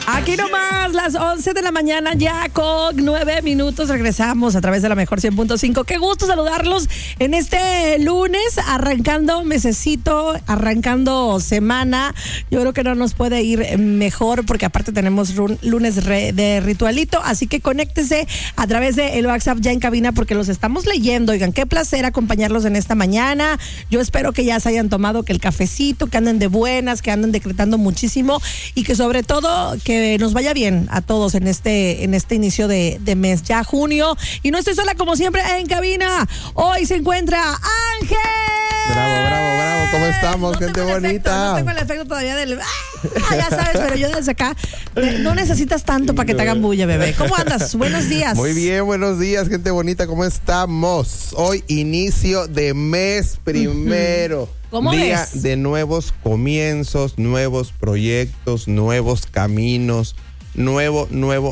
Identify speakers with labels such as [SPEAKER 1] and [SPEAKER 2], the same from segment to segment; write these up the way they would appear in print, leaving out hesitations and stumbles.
[SPEAKER 1] Aquí nomás, las 11 de la mañana, ya con 9 minutos. Regresamos a través de la mejor 100.5. Qué gusto saludarlos en este lunes, arrancando mesecito, arrancando semana. Yo creo que no nos puede ir mejor porque aparte tenemos lunes de ritualito. Así que conéctese a través de el WhatsApp ya en cabina porque los estamos leyendo. Oigan, qué placer acompañarlos en esta mañana. Yo espero que ya se hayan tomado que el cafecito, que anden de buenas, que anden decretando muchísimo y que sobre todo que nos vaya bien a todos en este inicio de mes, ya junio. Y no estoy sola como siempre en cabina. Hoy se encuentra Ángel.
[SPEAKER 2] Bravo, ¿cómo estamos, gente bonita?
[SPEAKER 1] No tengo el efecto todavía del... ya sabes, pero yo desde acá no necesitas tanto para que te hagan bulla, bebé. ¿Cómo andas? Buenos días.
[SPEAKER 2] Muy bien, buenos días, gente bonita, ¿cómo estamos? Hoy inicio de mes primero.
[SPEAKER 1] ¿Cómo
[SPEAKER 2] Día
[SPEAKER 1] ves?
[SPEAKER 2] de nuevos comienzos, nuevos proyectos, nuevos caminos, nuevo,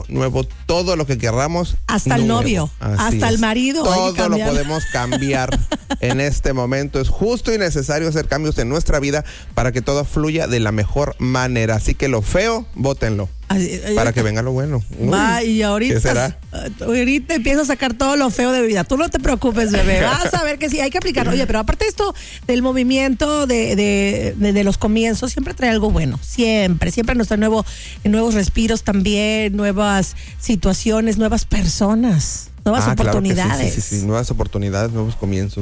[SPEAKER 2] todo lo que querramos.
[SPEAKER 1] Hasta el novio, hasta el marido.
[SPEAKER 2] Todo lo podemos cambiar en este momento. Es justo y necesario hacer cambios en nuestra vida para que todo fluya de la mejor manera. Así que lo feo, bótenlo. Para que venga lo bueno.
[SPEAKER 1] Y ahorita,
[SPEAKER 2] ¿qué será?
[SPEAKER 1] Ahorita empiezo a sacar todo lo feo de mi vida. Tú no te preocupes, bebé. Vas a ver que sí, hay que aplicar. Oye, pero aparte de esto, del movimiento de los comienzos, siempre trae algo bueno. Siempre nos trae nuevos respiros también, nuevas situaciones, nuevas personas, nuevas oportunidades.
[SPEAKER 2] Claro sí, nuevas oportunidades, nuevos comienzos.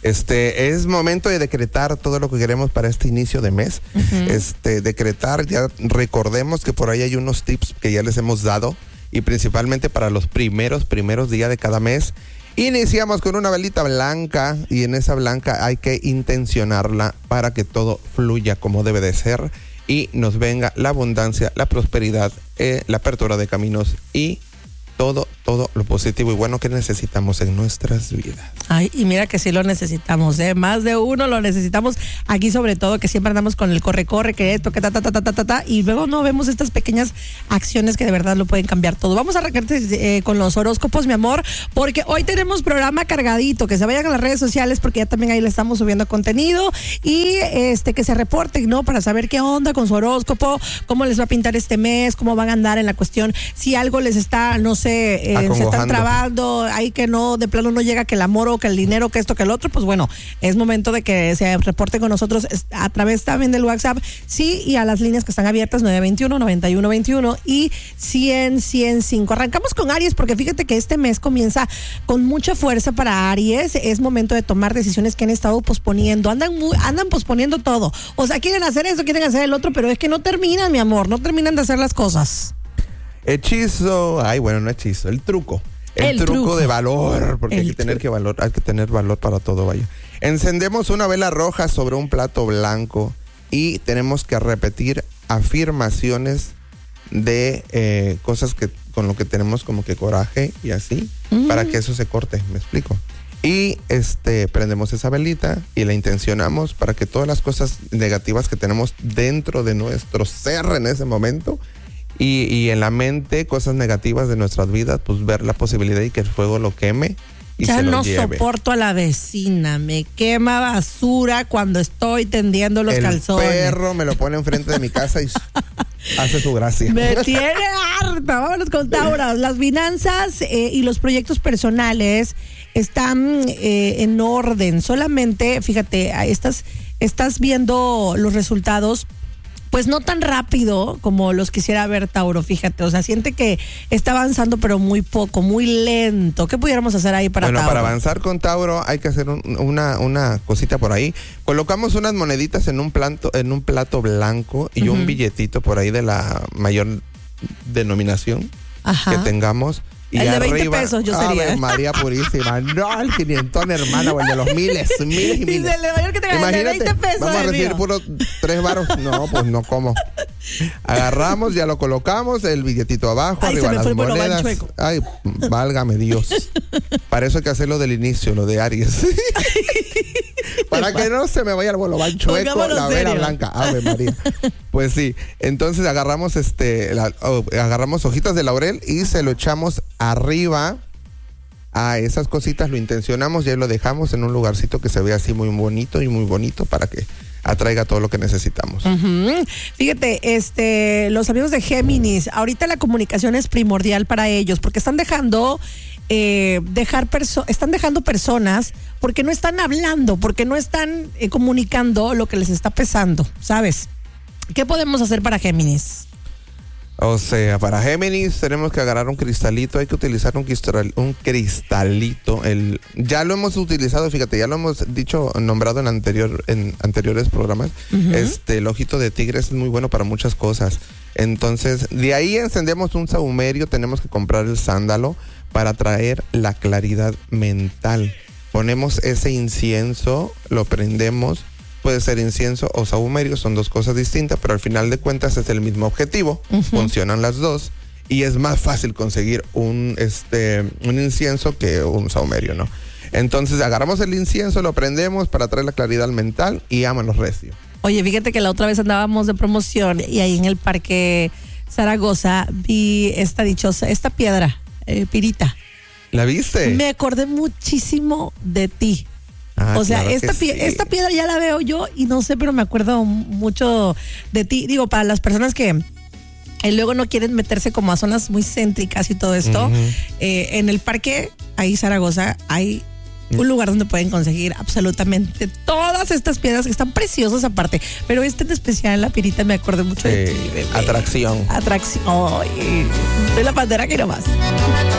[SPEAKER 2] Es momento de decretar todo lo que queremos para este inicio de mes. Decretar, ya recordemos que por ahí hay unos tips que ya les hemos dado y principalmente para los primeros días de cada mes. Iniciamos con una velita blanca y en esa blanca hay que intencionarla para que todo fluya como debe de ser y nos venga la abundancia, la prosperidad, la apertura de caminos y todo lo positivo y bueno que necesitamos en nuestras vidas.
[SPEAKER 1] Ay, y mira que sí lo necesitamos, más de uno lo necesitamos aquí, sobre todo que siempre andamos con el corre, que esto, que ta, y luego no vemos estas pequeñas acciones que de verdad lo pueden cambiar todo. Vamos a arrancarte con los horóscopos, mi amor, porque hoy tenemos programa cargadito, que se vayan a las redes sociales porque ya también ahí le estamos subiendo contenido y que se reporten, ¿no? Para saber qué onda con su horóscopo, cómo les va a pintar este mes, cómo van a andar en la cuestión, si algo les está, no sé, se están trabando, ahí que no, de plano no llega que el amor o que el dinero, que esto, que el otro, pues bueno, es momento de que se reporten con nosotros a través también del WhatsApp, sí, y a las líneas que están abiertas, 921-9121 y 100-105. Arrancamos con Aries, porque fíjate que este mes comienza con mucha fuerza para Aries, es momento de tomar decisiones que han estado posponiendo, andan posponiendo todo, o sea, quieren hacer eso, quieren hacer el otro, pero es que no terminan, mi amor, no terminan de hacer las cosas.
[SPEAKER 2] Hechizo, no hechizo, el truco. El truco de valor, porque hay que tener valor para todo, vaya. Encendemos una vela roja sobre un plato blanco y tenemos que repetir afirmaciones de cosas que con lo que tenemos como que coraje y así, para que eso se corte, ¿me explico? Y prendemos esa velita y la intencionamos para que todas las cosas negativas que tenemos dentro de nuestro ser en ese momento y en la mente, cosas negativas de nuestras vidas, pues ver la posibilidad y que el fuego lo queme y
[SPEAKER 1] ya
[SPEAKER 2] se lo
[SPEAKER 1] no
[SPEAKER 2] lleve.
[SPEAKER 1] Soporto a la vecina, me quema basura cuando estoy tendiendo los calzones.
[SPEAKER 2] El perro me lo pone enfrente de mi casa y hace su gracia.
[SPEAKER 1] Me tiene harta. Vámonos con Tauro. Las finanzas y los proyectos personales están en orden. Solamente, fíjate, estás viendo los resultados pues no tan rápido como los quisiera ver Tauro, fíjate, o sea, siente que está avanzando pero muy poco, muy lento. ¿Qué pudiéramos hacer ahí para Tauro?
[SPEAKER 2] Para avanzar con Tauro hay que hacer una cosita por ahí. Colocamos unas moneditas en un plato blanco y un billetito por ahí de la mayor denominación que tengamos. Y
[SPEAKER 1] el de
[SPEAKER 2] arriba,
[SPEAKER 1] 20 pesos yo sería.
[SPEAKER 2] Ave María Purísima. No, el 500, hermana, o el de los miles y miles.
[SPEAKER 1] Y el de mayor que te gane, el de 20 pesos.
[SPEAKER 2] Vamos a recibir puros 3 varos. No, pues no, ¿cómo? Agarramos, ya lo colocamos, el billetito abajo,
[SPEAKER 1] ay,
[SPEAKER 2] arriba las monedas. Ay, válgame Dios. Para eso hay que hacerlo del inicio, lo de Aries. Para que no se me vaya el bolobán chueco, la vela blanca. Ave María. Pues sí, entonces agarramos agarramos hojitas de laurel y se lo echamos arriba a esas cositas, lo intencionamos y ahí lo dejamos en un lugarcito que se vea así muy bonito para que atraiga todo lo que necesitamos.
[SPEAKER 1] Fíjate, los amigos de Géminis, ahorita la comunicación es primordial para ellos porque están dejando están dejando personas porque no están hablando, porque no están comunicando lo que les está pesando, ¿sabes? ¿Qué podemos hacer para Géminis?
[SPEAKER 2] O sea, para Géminis tenemos que agarrar un cristalito, hay que utilizar un cristalito. Ya lo hemos utilizado, fíjate, ya lo hemos nombrado en anteriores programas. El ojito de tigre es muy bueno para muchas cosas. Entonces, de ahí encendemos un sahumerio, tenemos que comprar el sándalo para traer la claridad mental. Ponemos ese incienso, lo prendemos. Puede ser incienso o sahumerio, son dos cosas distintas, pero al final de cuentas es el mismo objetivo, funcionan las dos y es más fácil conseguir un incienso que un sahumerio, ¿no? Entonces agarramos el incienso, lo prendemos para traer la claridad mental y ámanos recio.
[SPEAKER 1] Oye, fíjate que la otra vez andábamos de promoción y ahí en el Parque Zaragoza vi esta piedra, pirita.
[SPEAKER 2] ¿La viste?
[SPEAKER 1] Me acordé muchísimo de ti. O sea,
[SPEAKER 2] claro
[SPEAKER 1] esta piedra ya la veo yo y no sé, pero me acuerdo mucho de ti. Digo, para las personas que luego no quieren meterse como a zonas muy céntricas y todo esto, en el Parque ahí Zaragoza hay un lugar donde pueden conseguir absolutamente todas estas piedras que están preciosas aparte. Pero en especial, la pirita, me acordé mucho de ti, bebé.
[SPEAKER 2] Atracción.
[SPEAKER 1] Atracción. De la bandera que no más.